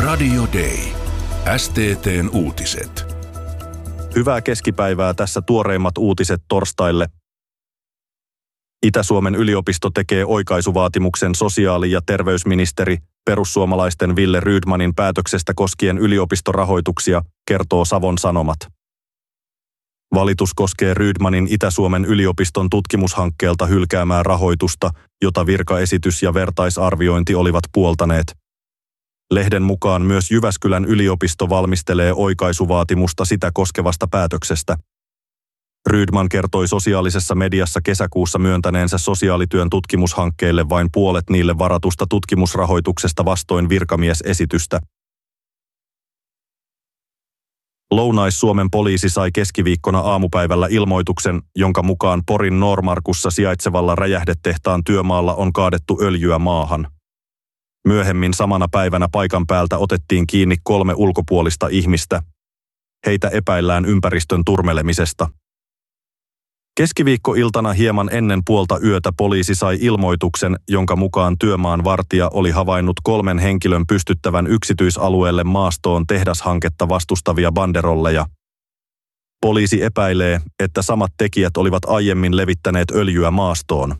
Radio Day. STT:n uutiset. Hyvää keskipäivää, tässä tuoreimmat uutiset torstaille. Itä-Suomen yliopisto tekee oikaisuvaatimuksen sosiaali- ja terveysministeri perussuomalaisten Wille Rydmanin päätöksestä koskien yliopistorahoituksia, kertoo Savon Sanomat. Valitus koskee Rydmanin Itä-Suomen yliopiston tutkimushankkeelta hylkäämää rahoitusta, jota virkaesitys ja vertaisarviointi olivat puoltaneet. Lehden mukaan myös Jyväskylän yliopisto valmistelee oikaisuvaatimusta sitä koskevasta päätöksestä. Rydman kertoi sosiaalisessa mediassa kesäkuussa myöntäneensä sosiaalityön tutkimushankkeelle vain puolet niille varatusta tutkimusrahoituksesta vastoin virkamiesesitystä. Lounais-Suomen poliisi sai keskiviikkona aamupäivällä ilmoituksen, jonka mukaan Porin Noormarkussa sijaitsevalla räjähdetehtaan työmaalla on kaadettu öljyä maahan. Myöhemmin samana päivänä paikan päältä otettiin kiinni 3 ulkopuolista ihmistä. Heitä epäillään ympäristön turmelemisesta. Keskiviikkoiltana hieman ennen puolta yötä poliisi sai ilmoituksen, jonka mukaan työmaan vartija oli havainnut 3 henkilön pystyttävän yksityisalueelle maastoon tehdashanketta vastustavia banderolleja. Poliisi epäilee, että samat tekijät olivat aiemmin levittäneet öljyä maastoon.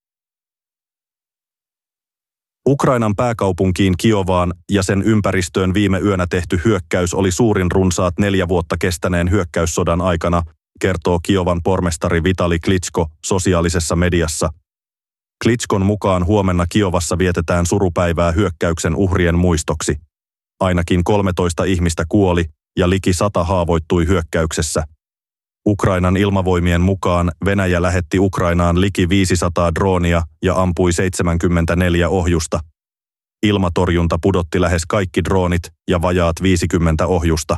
Ukrainan pääkaupunkiin Kiovaan ja sen ympäristöön viime yönä tehty hyökkäys oli suurin runsaat 4 vuotta kestäneen hyökkäyssodan aikana, kertoo Kiovan pormestari Vitali Klitschko sosiaalisessa mediassa. Klitschkon mukaan huomenna Kiovassa vietetään surupäivää hyökkäyksen uhrien muistoksi. Ainakin 13 ihmistä kuoli ja liki 100 haavoittui hyökkäyksessä. Ukrainan ilmavoimien mukaan Venäjä lähetti Ukrainaan liki 500 droonia ja ampui 74 ohjusta. Ilmatorjunta pudotti lähes kaikki droonit ja vajaat 50 ohjusta.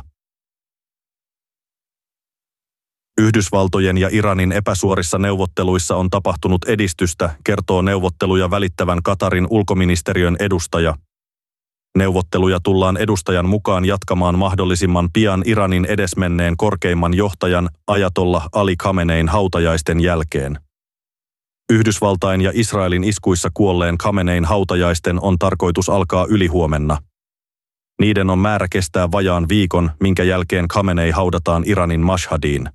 Yhdysvaltojen ja Iranin epäsuorissa neuvotteluissa on tapahtunut edistystä, kertoo neuvotteluja välittävän Katarin ulkoministeriön edustaja. Neuvotteluja tullaan edustajan mukaan jatkamaan mahdollisimman pian Iranin edesmenneen korkeimman johtajan Ajatollah Ali Khamenein hautajaisten jälkeen. Yhdysvaltain ja Israelin iskuissa kuolleen Khamenein hautajaisten on tarkoitus alkaa ylihuomenna. Niiden on määrä kestää vajaan viikon, minkä jälkeen Khamenei haudataan Iranin Mashhadiin.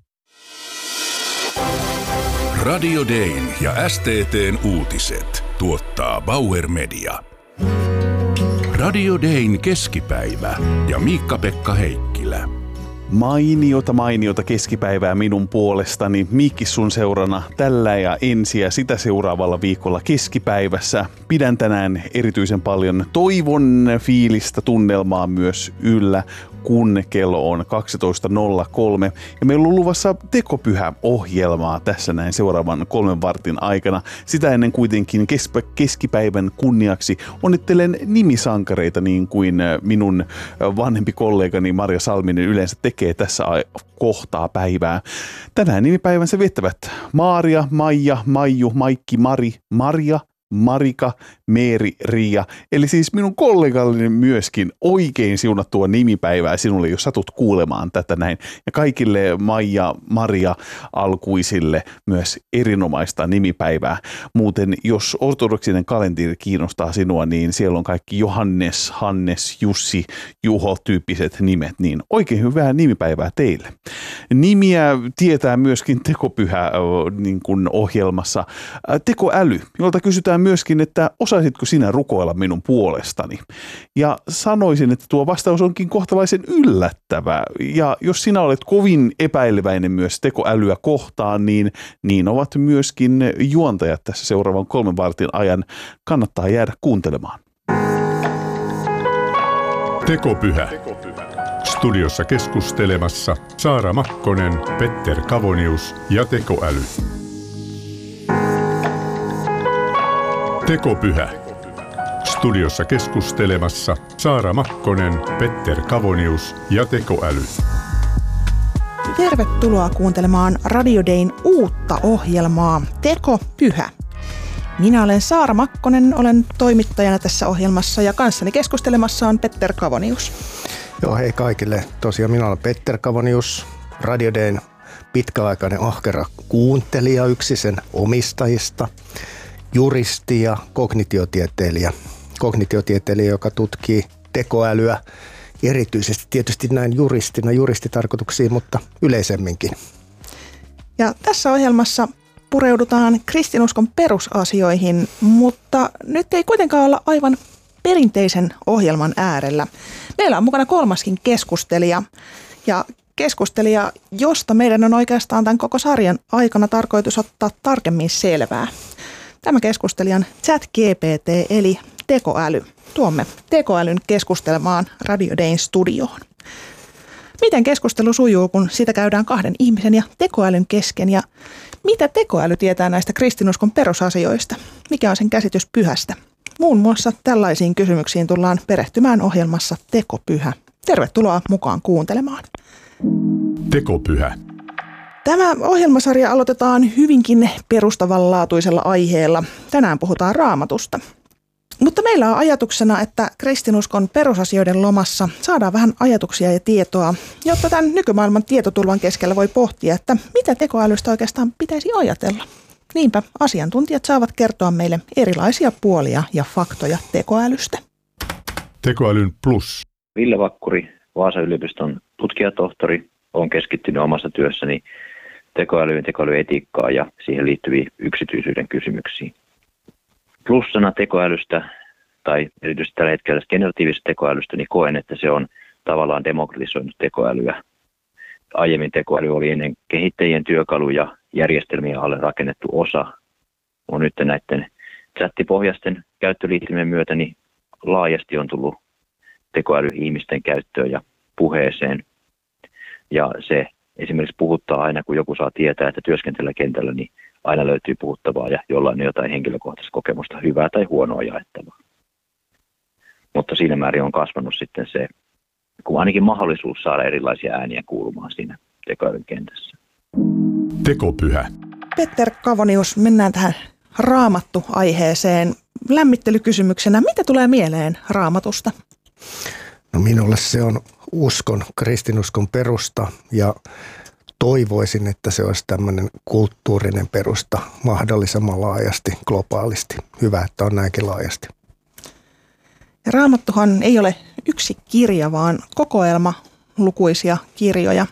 Radio Dayn ja STT:n uutiset tuottaa Bauer Media. Radio Dayn keskipäivä ja Miikka-Pekka Heikkilä. Mainiota keskipäivää minun puolestani. Miikki sun seurana tällä ja ensi ja sitä seuraavalla viikolla keskipäivässä. Pidän tänään erityisen paljon toivon fiilistä tunnelmaa myös yllä, kun kello on 12.03. Ja meillä on luvassa tekopyhä-ohjelmaa tässä näin seuraavan 3 vartin aikana. Sitä ennen kuitenkin keskipäivän kunniaksi onnittelen nimisankareita niin kuin minun vanhempi kollegani Marja Salminen yleensä tekee tässä kohtaa päivää. Tänään nimipäivänsä viettävät Maaria, Maija, Maiju, Maikki, Mari, Marja, Marika, Meeri, Riia. Eli siis minun kollegalleni myöskin oikein siunattua nimipäivää sinulle, jos satut kuulemaan tätä näin. Ja kaikille Maija, Maria alkuisille myös erinomaista nimipäivää. Muuten, jos ortodoksinen kalenteri kiinnostaa sinua, niin siellä on kaikki Johannes, Hannes, Jussi, Juho tyyppiset nimet. Niin oikein hyvää nimipäivää teille. Nimiä tietää myöskin tekopyhä niin kuin ohjelmassa tekoäly, jolta kysytään myöskin, että osaisitko sinä rukoilla minun puolestani? Ja sanoisin, että tuo vastaus onkin kohtalaisen yllättävä. Ja jos sinä olet kovin epäileväinen myös tekoälyä kohtaan, niin ovat myöskin juontajat tässä seuraavan 3 vartin ajan. Kannattaa jäädä kuuntelemaan. Tekopyhä. Studiossa keskustelemassa Saara Makkonen, Petter Kavonius ja tekoäly. Tekopyhä. Studiossa keskustelemassa Saara Makkonen, Petter Kavonius ja tekoäly. Tervetuloa kuuntelemaan Radio Dayn uutta ohjelmaa Tekopyhä. Minä olen Saara Makkonen, olen toimittajana tässä ohjelmassa ja kanssani keskustelemassa on Petter Kavonius. Joo, hei kaikille. Tosiaan minä olen Petter Kavonius, Radio Dayn pitkäaikainen ahkera kuuntelija, yksi sen omistajista. Juristi ja kognitiotieteilijä, joka tutkii tekoälyä, erityisesti tietysti näin juristitarkoituksiin, mutta yleisemminkin. Ja tässä ohjelmassa pureudutaan kristinuskon perusasioihin, mutta nyt ei kuitenkaan olla aivan perinteisen ohjelman äärellä. Meillä on mukana kolmaskin keskustelija ja keskustelija, josta meidän on oikeastaan tämän koko sarjan aikana tarkoitus ottaa tarkemmin selvää. Tämä keskustelijan ChatGPT eli tekoäly. Tuomme tekoälyn keskustelemaan Radio Dayn studioon. Miten keskustelu sujuu, kun sitä käydään kahden ihmisen ja tekoälyn kesken? Ja mitä tekoäly tietää näistä kristinuskon perusasioista? Mikä on sen käsitys pyhästä? Muun muassa tällaisiin kysymyksiin tullaan perehtymään ohjelmassa Tekopyhä. Tervetuloa mukaan kuuntelemaan. Tekopyhä. Tämä ohjelmasarja aloitetaan hyvinkin perustavanlaatuisella aiheella. Tänään puhutaan Raamatusta. Mutta meillä on ajatuksena, että kristinuskon perusasioiden lomassa saadaan vähän ajatuksia ja tietoa, jotta tämän nykymaailman tietotulvan keskellä voi pohtia, että mitä tekoälystä oikeastaan pitäisi ajatella. Niinpä asiantuntijat saavat kertoa meille erilaisia puolia ja faktoja tekoälystä. Tekoälyn plus. Ville Vakkuri, Vaasan yliopiston tutkijatohtori, on keskittynyt omassa työssäni tekoälyyn, tekoälyetiikkaan ja siihen liittyviin yksityisyyden kysymyksiin. Plussana tekoälystä, tai erityisesti tällä hetkellä generatiivisesta tekoälystä, niin koen, että se on tavallaan demokratisoinut tekoälyä. Aiemmin tekoäly oli ennen kehittäjien työkaluja järjestelmien alle rakennettu osa. On nyt näiden chattipohjaisten käyttöliittymien myötä niin laajasti on tullut tekoäly ihmisten käyttöön ja puheeseen. Ja se esimerkiksi puhuttaa aina, kun joku saa tietää, että työskentellä kentällä, niin aina löytyy puhuttavaa ja jollain on jotain henkilökohtaista kokemusta, hyvää tai huonoa jaettavaa. Mutta siinä määrin on kasvanut sitten se, kun ainakin mahdollisuus saada erilaisia ääniä kuulumaan siinä tekoälyn kentässä. Tekopyhä. Petter Kavonius, mennään tähän Raamattu-aiheeseen. Lämmittelykysymyksenä, mitä tulee mieleen Raamatusta? No minulle se on kristinuskon perusta ja toivoisin, että se olisi tämmöinen kulttuurinen perusta mahdollisimman laajasti, globaalisti. Hyvä, että on näinkin laajasti. Ja Raamattuhan ei ole yksi kirja, vaan kokoelma lukuisia kirjoja.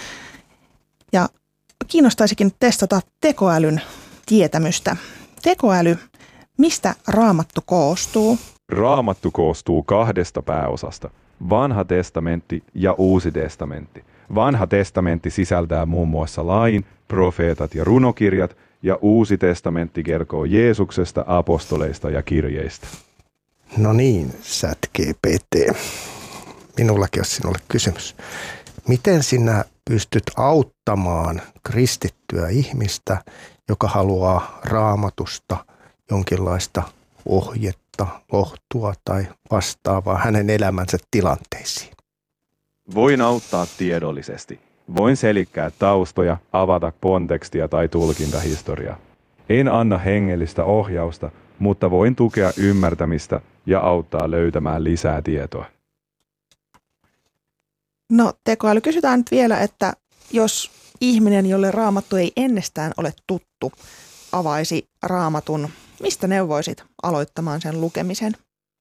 Ja kiinnostaisikin testata tekoälyn tietämystä. Tekoäly, mistä Raamattu koostuu? Raamattu koostuu kahdesta pääosasta, Vanha testamentti ja Uusi testamentti. Vanha testamentti sisältää muun muassa lain, profeetat ja runokirjat, ja Uusi testamentti kertoo Jeesuksesta, apostoleista ja kirjeistä. No niin, ChatGPT. Minullakin on sinulle kysymys. Miten sinä pystyt auttamaan kristittyä ihmistä, joka haluaa Raamatusta jonkinlaista ohjetta, lohtua tai vastaavaa hänen elämänsä tilanteisiin? Voin auttaa tiedollisesti. Voin selittää taustoja, avata kontekstia tai tulkintahistoriaa. En anna hengellistä ohjausta, mutta voin tukea ymmärtämistä ja auttaa löytämään lisää tietoa. No tekoäly, kysytään nyt vielä, että jos ihminen, jolle Raamattu ei ennestään ole tuttu, avaisi Raamatun, mistä neuvoisit aloittamaan sen lukemisen?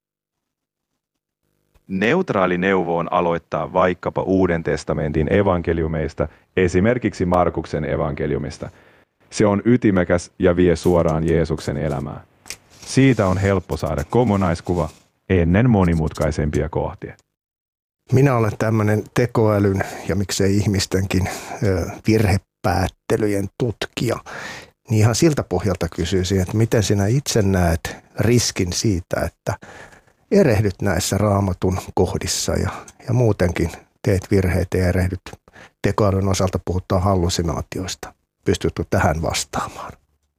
Neutraali neuvo on aloittaa vaikkapa Uuden testamentin evankeliumeista, esimerkiksi Markuksen evankeliumista. Se on ytimekäs ja vie suoraan Jeesuksen elämään. Siitä on helppo saada kokonaiskuva ennen monimutkaisempia kohtia. Minä olen tämmöinen tekoälyn ja miksei ihmistenkin virhepäättelyjen tutkija. Niin ihan siltä pohjalta kysyisin, että miten sinä itse näet riskin siitä, että erehdyt näissä Raamatun kohdissa ja muutenkin teet virheitä ja erehdyt. Tekoälyn osalta puhutaan hallusinaatioista. Pystytkö tähän vastaamaan?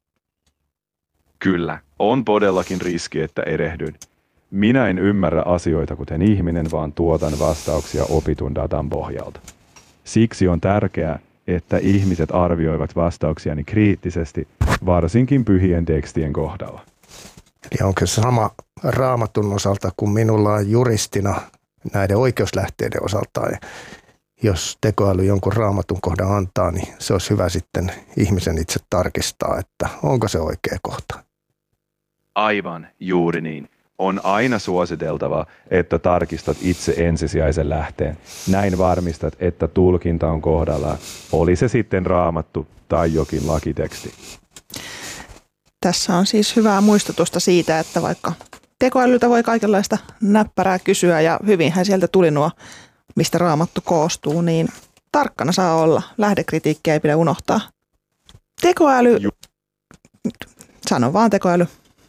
Kyllä, on todellakin riski, että erehdyn. Minä en ymmärrä asioita kuten ihminen, vaan tuotan vastauksia opitun datan pohjalta. Siksi on tärkeää, että ihmiset arvioivat vastauksiani kriittisesti, varsinkin pyhien tekstien kohdalla. Eli onko se sama Raamatun osalta kuin minulla on juristina näiden oikeuslähteiden osalta? Jos tekoäly jonkun Raamatun kohdan antaa, niin se olisi hyvä sitten ihmisen itse tarkistaa, että onko se oikea kohta. Aivan, juuri niin. On aina suositeltavaa, että tarkistat itse ensisijaisen lähteen. Näin varmistat, että tulkinta on kohdallaan. Oli se sitten Raamattu tai jokin lakiteksti. Tässä on siis hyvää muistutusta siitä, että vaikka tekoälyltä voi kaikenlaista näppärää kysyä ja hyvinhän sieltä tuli nuo, mistä Raamattu koostuu, niin tarkkana saa olla. Lähdekritiikkiä ei pidä unohtaa. Tekoäly. Sano vaan tekoäly.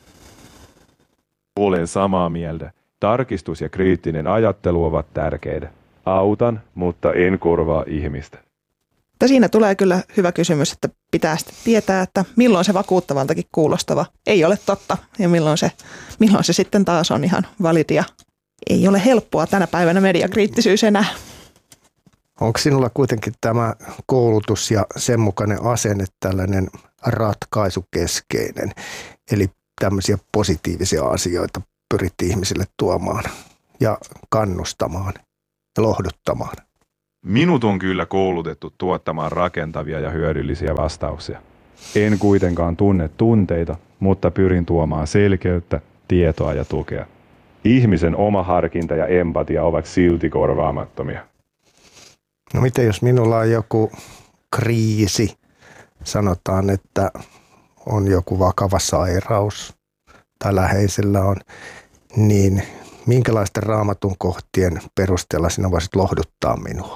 Olen samaa mieltä. Tarkistus ja kriittinen ajattelu ovat tärkeitä. Autan, mutta en korvaa ihmistä. Mutta siinä tulee kyllä hyvä kysymys, että pitää sitten tietää, että milloin se vakuuttavaltakin kuulostava ei ole totta ja milloin se sitten taas on ihan validia. Ei ole helppoa tänä päivänä mediakriittisyys enää. Onko sinulla kuitenkin tämä koulutus ja sen mukainen asenne tällainen ratkaisukeskeinen, eli tämmöisiä positiivisia asioita pyrit ihmisille tuomaan ja kannustamaan ja lohduttamaan? Minut on kyllä koulutettu tuottamaan rakentavia ja hyödyllisiä vastauksia. En kuitenkaan tunne tunteita, mutta pyrin tuomaan selkeyttä, tietoa ja tukea. Ihmisen oma harkinta ja empatia ovat silti korvaamattomia. No miten jos minulla on joku kriisi, sanotaan, että on joku vakava sairaus tai läheisellä on, niin minkälaisten Raamatun kohtien perusteella sinä voisit lohduttaa minua?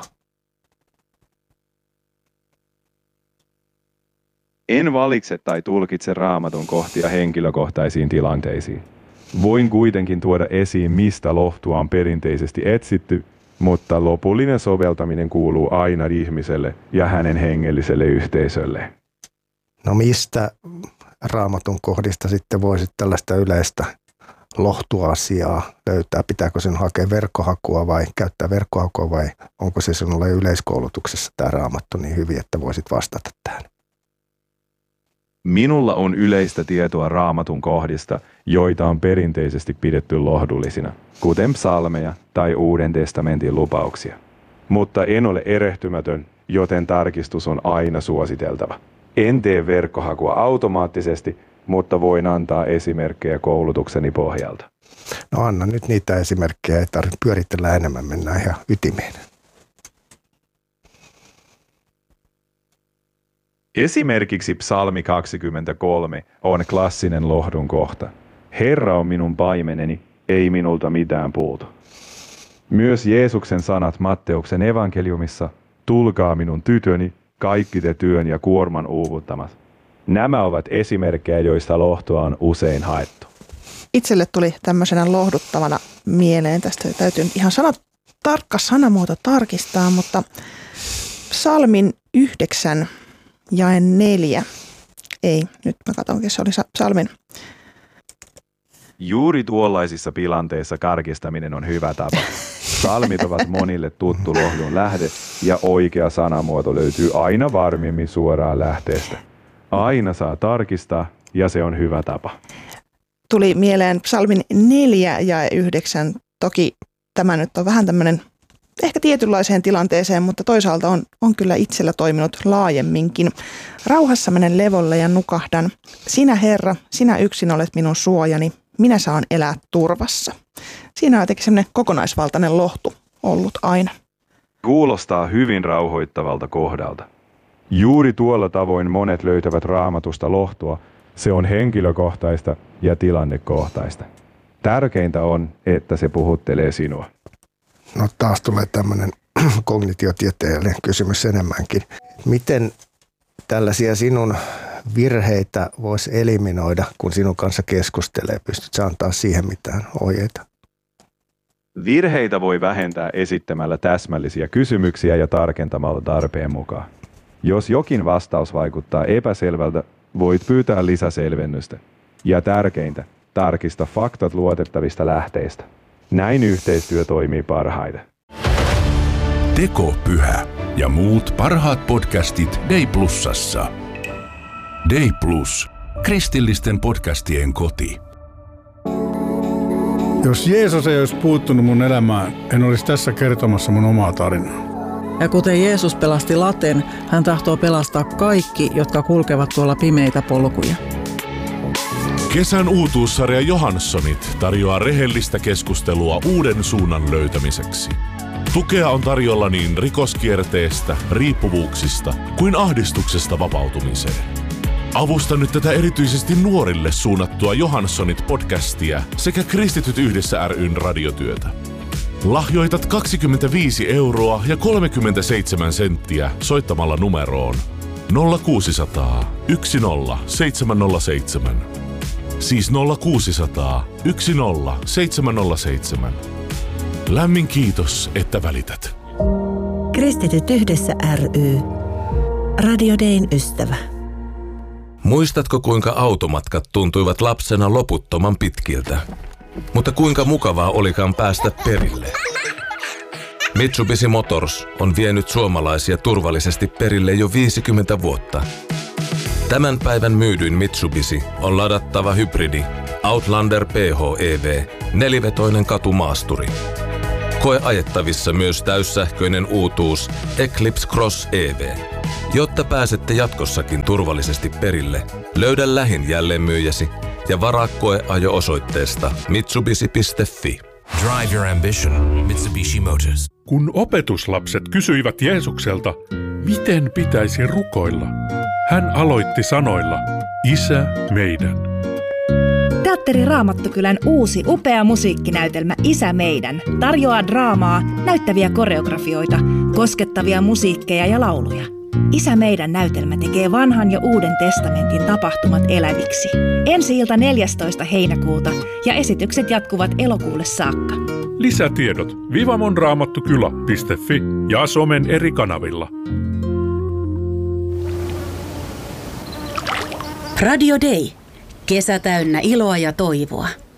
En valitse tai tulkitse Raamatun kohtia henkilökohtaisiin tilanteisiin. Voin kuitenkin tuoda esiin, mistä lohtua on perinteisesti etsitty, mutta lopullinen soveltaminen kuuluu aina ihmiselle ja hänen hengelliselle yhteisölle. No mistä Raamatun kohdista sitten voisit tällaista yleistä lohtuasiaa löytää? Pitääkö sen hakea verkkohakua vai käyttää verkkohakua vai onko se sinulle yleiskoulutuksessa tämä Raamattu niin hyvin, että voisit vastata tähän? Minulla on yleistä tietoa Raamatun kohdista, joita on perinteisesti pidetty lohdullisina, kuten psalmeja tai Uuden testamentin lupauksia. Mutta en ole erehtymätön, joten tarkistus on aina suositeltava. En tee verkkohakua automaattisesti, mutta voin antaa esimerkkejä koulutukseni pohjalta. No anna nyt niitä esimerkkejä, ei tarvitse pyöritellä enemmän, mennään ihan ytimeen. Esimerkiksi psalmi 23 on klassinen lohdun kohta. Herra on minun paimeneni, ei minulta mitään puutu. Myös Jeesuksen sanat Matteuksen evankeliumissa, tulkaa minun tytöni, kaikki te työn ja kuorman uuvuttamat. Nämä ovat esimerkkejä, joista lohtua on usein haettu. Itselle tuli tämmöisenä lohduttavana mieleen, tästä täytyy ihan tarkka sanamuoto tarkistaa, mutta psalmin 9 jae 4. Ei, nyt mä katsonkin, se oli psalmin. Juuri tuollaisissa tilanteissa karkistaminen on hyvä tapa. Psalmit ovat monille tuttu lohdun lähde ja oikea sanamuoto löytyy aina varmemmin suoraan lähteestä. Aina saa tarkistaa ja se on hyvä tapa. Tuli mieleen psalmin 4 jae 9. Toki tämä nyt on vähän tämmöinen ehkä tietynlaiseen tilanteeseen, mutta toisaalta on kyllä itsellä toiminut laajemminkin. Rauhassa menen levolle ja nukahdan. Sinä Herra, sinä yksin olet minun suojani. Minä saan elää turvassa. Siinä on jotenkin semmoinen kokonaisvaltainen lohtu ollut aina. Kuulostaa hyvin rauhoittavalta kohdalta. Juuri tuolla tavoin monet löytävät Raamatusta lohtua. Se on henkilökohtaista ja tilannekohtaista. Tärkeintä on, että se puhuttelee sinua. No taas tulee tämmöinen kognitiotieteellinen kysymys enemmänkin. Miten tällaisia sinun virheitä voisi eliminoida, kun sinun kanssa keskustelee? Pystytkö antaa siihen mitään ohjeita? Virheitä voi vähentää esittämällä täsmällisiä kysymyksiä ja tarkentamalla tarpeen mukaan. Jos jokin vastaus vaikuttaa epäselvältä, voit pyytää lisäselvennystä. Ja tärkeintä, tarkista faktat luotettavista lähteistä. Näin yhteistyö toimii parhaiten. Tekopyhä ja muut parhaat podcastit Day Plusassa. Day Plus, kristillisten podcastien koti. Jos Jeesus ei olisi puuttunut mun elämään, en olisi tässä kertomassa mun omaa tarinaa. Ja kuten Jeesus pelasti laten, hän tahtoo pelastaa kaikki, jotka kulkevat tuolla pimeitä polkuja. Kesän uutuussarja Johanssonit tarjoaa rehellistä keskustelua uuden suunnan löytämiseksi. Tukea on tarjolla niin rikoskierteestä, riippuvuuksista kuin ahdistuksesta vapautumiseen. Avusta nyt tätä erityisesti nuorille suunnattua Johanssonit-podcastia sekä Kristityt yhdessä ryn radiotyötä. Lahjoitat 25 € ja 37 senttiä soittamalla numeroon 0600 10 707. Siis 0600 10 707. Lämmin kiitos, että välität. Kristityt yhdessä ry. Radio Dayn ystävä. Muistatko, kuinka automatkat tuntuivat lapsena loputtoman pitkiltä? Mutta kuinka mukavaa olikaan päästä perille? Mitsubishi Motors on vienyt suomalaisia turvallisesti perille jo 50 vuotta. Tämän päivän myydyin Mitsubishi on ladattava hybridi Outlander PHEV, nelivetoinen katumaasturi. Koe ajettavissa myös täyssähköinen uutuus Eclipse Cross EV. Jotta pääsette jatkossakin turvallisesti perille, löydä lähin jälleenmyyjäsi ja varaa koeajo osoitteesta mitsubishi.fi. Drive your ambition, Mitsubishi Motors. Kun opetuslapset kysyivät Jeesukselta, miten pitäisi rukoilla, hän aloitti sanoilla, Isä meidän. Teatteri Raamattukylän uusi upea musiikkinäytelmä Isä meidän tarjoaa draamaa, näyttäviä koreografioita, koskettavia musiikkeja ja lauluja. Isä meidän näytelmä tekee vanhan ja uuden testamentin tapahtumat eläviksi. Ensi-ilta 14. heinäkuuta ja esitykset jatkuvat elokuulle saakka. Lisätiedot vivamonraamattukylä.fi ja somen eri kanavilla. Radio Day. Kesä täynnä iloa ja toivoa.